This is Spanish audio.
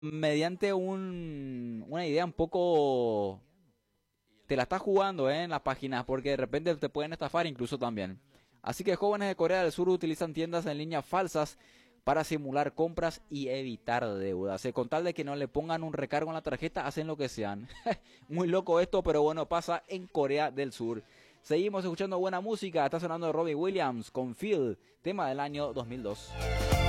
mediante una idea un poco... Te la estás jugando, en las páginas, porque de repente te pueden estafar incluso también. Así que jóvenes de Corea del Sur utilizan tiendas en línea falsas para simular compras y evitar deudas. Con tal de que no le pongan un recargo en la tarjeta, hacen lo que sean. Muy loco esto, pero bueno, pasa en Corea del Sur. Seguimos escuchando buena música. Está sonando Robbie Williams con Feel, tema del año 2002.